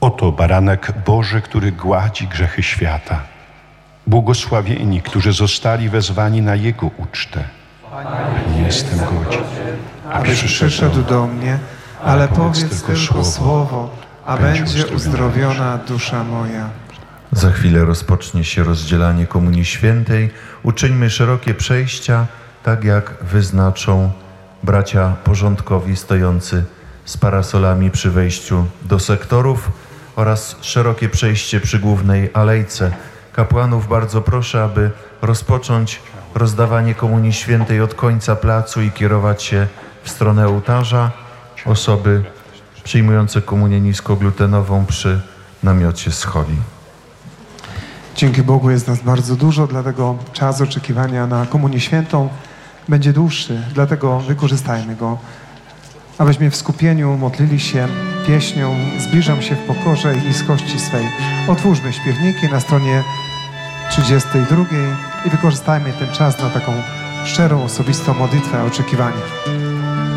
Oto baranek Boży, który gładzi grzechy świata. Błogosławieni, którzy zostali wezwani na Jego ucztę. Nie jestem godzien, abyś przyszedł do mnie, ale powiedz tylko słowo, a będzie uzdrowiona dusza moja. Za chwilę rozpocznie się rozdzielanie Komunii Świętej. Uczyńmy szerokie przejścia, tak jak wyznaczą bracia porządkowi stojący z parasolami przy wejściu do sektorów oraz szerokie przejście przy głównej alejce. Kapłanów bardzo proszę, aby rozpocząć rozdawanie Komunii Świętej od końca placu i kierować się w stronę ołtarza. Osoby przyjmujące komunię niskoglutenową przy namiocie scholi. Dzięki Bogu jest nas bardzo dużo, dlatego czas oczekiwania na Komunię Świętą będzie dłuższy, dlatego wykorzystajmy go, abyśmy w skupieniu modlili się pieśnią Zbliżam się w pokorze i niskości swej. Otwórzmy śpiewniki na stronie 32 i wykorzystajmy ten czas na taką szczerą, osobistą modlitwę oczekiwania.